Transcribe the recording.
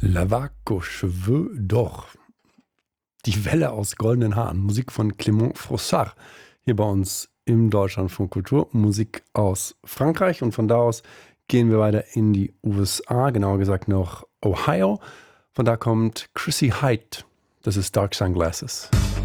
La vague aux cheveux d'or. Die Welle aus goldenen Haaren. Musik von Clément Frossard. Hier bei uns im Deutschlandfunk Kultur. Musik aus Frankreich. Und von da aus gehen wir weiter in die USA. Genauer gesagt nach Ohio. Von da kommt Chrissy Hite. Das ist Dark Sunglasses.